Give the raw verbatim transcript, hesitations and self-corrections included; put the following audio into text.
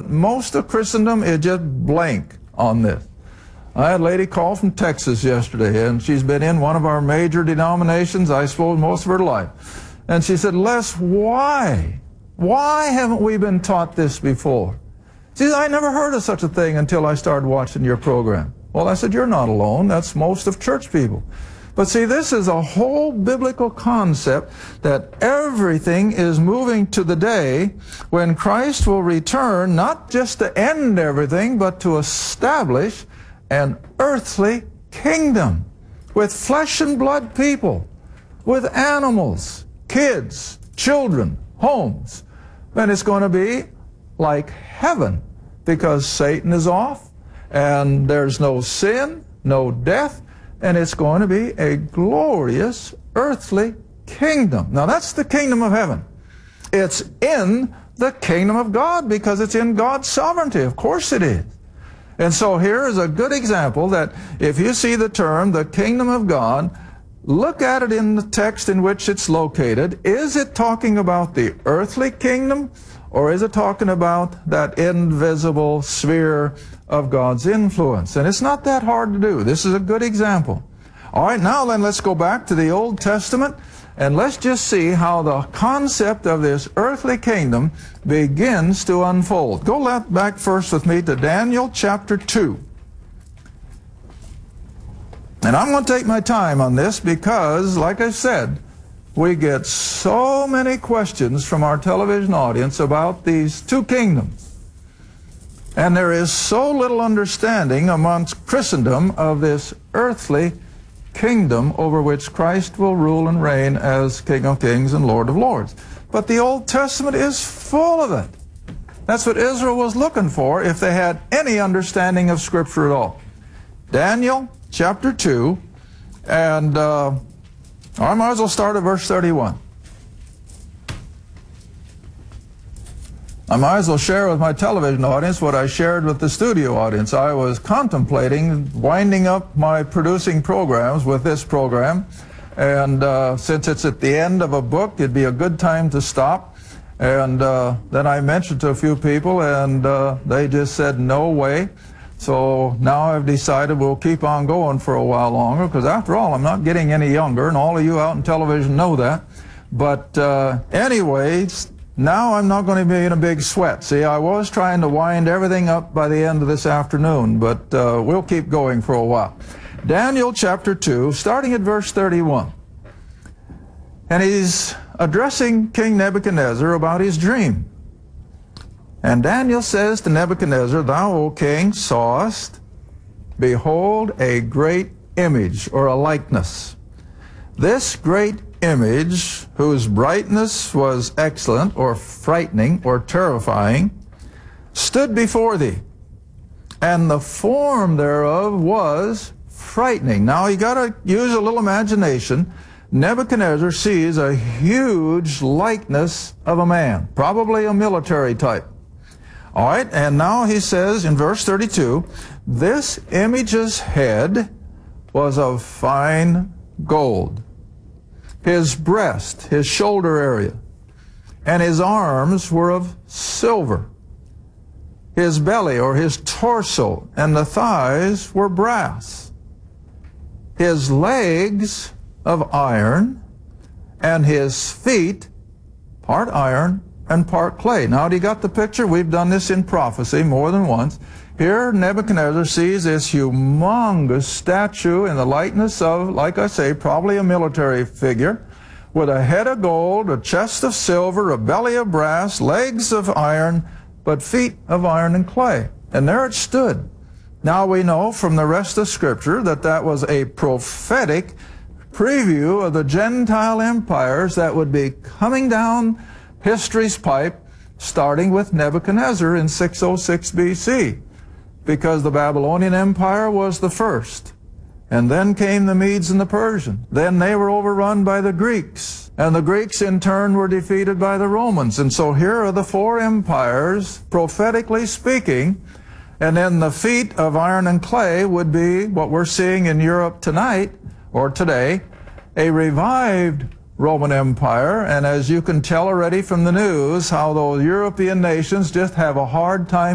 but most of Christendom is just blank on this. I had a lady call from Texas yesterday, and she's been in one of our major denominations, I suppose, most of her life. And she said, Les, why? Why haven't we been taught this before? She said, I never heard of such a thing until I started watching your program. Well, I said, you're not alone. That's most of church people. But see, this is a whole biblical concept that everything is moving to the day when Christ will return, not just to end everything, but to establish an earthly kingdom with flesh and blood people, with animals, kids, children, homes. And it's going to be like heaven because Satan is off and there's no sin, no death, and it's going to be a glorious earthly kingdom. Now that's the kingdom of heaven. It's in the kingdom of God because it's in God's sovereignty. Of course it is. And so here is a good example that if you see the term, the kingdom of God, look at it in the text in which it's located. Is it talking about the earthly kingdom, or is it talking about that invisible sphere of God's influence? And it's not that hard to do. This is a good example. All right, now then let's go back to the Old Testament, and let's just see how the concept of this earthly kingdom begins to unfold. Go left back first with me to Daniel chapter two. And I'm going to take my time on this because, like I said, we get so many questions from our television audience about these two kingdoms. And there is so little understanding amongst Christendom of this earthly kingdom over which Christ will rule and reign as King of Kings and Lord of Lords. But the Old Testament is full of it. That's what Israel was looking for if they had any understanding of Scripture at all. Daniel chapter two, and uh, I might as well start at verse thirty-one. I might as well share with my television audience what I shared with the studio audience. I was contemplating winding up my producing programs with this program, and uh, since it's at the end of a book, it'd be a good time to stop. And uh, then I mentioned to a few people, and uh, they just said, no way. So now I've decided we'll keep on going for a while longer, because after all, I'm not getting any younger, and all of you out in television know that. But uh, anyways, now I'm not going to be in a big sweat. See, I was trying to wind everything up by the end of this afternoon, but uh, we'll keep going for a while. Daniel chapter two, starting at verse thirty-one. And he's addressing King Nebuchadnezzar about his dream. And Daniel says to Nebuchadnezzar, Thou, O king, sawest, behold, a great image, or a likeness. This great image, whose brightness was excellent, or frightening, or terrifying, stood before thee, and the form thereof was frightening. Now you got to use a little imagination. Nebuchadnezzar sees a huge likeness of a man, probably a military type. All right, and now he says in verse thirty-two, this image's head was of fine gold, his breast, his shoulder area, and his arms were of silver. His belly, or his torso, and the thighs were brass. His legs of iron, and his feet part iron and part clay. Now, do you got the picture? We've done this in prophecy more than once. Here, Nebuchadnezzar sees this humongous statue in the likeness of, like I say, probably a military figure, with a head of gold, a chest of silver, a belly of brass, legs of iron, but feet of iron and clay. And there it stood. Now we know from the rest of Scripture that that was a prophetic preview of the Gentile empires that would be coming down history's pipe, starting with Nebuchadnezzar in six oh six B C, because the Babylonian Empire was the first. And then came the Medes and the Persians. Then they were overrun by the Greeks. And the Greeks in turn were defeated by the Romans. And so here are the four empires, prophetically speaking. And then the feet of iron and clay would be what we're seeing in Europe tonight, or today, a revived Roman Empire. And as you can tell already from the news, how those European nations just have a hard time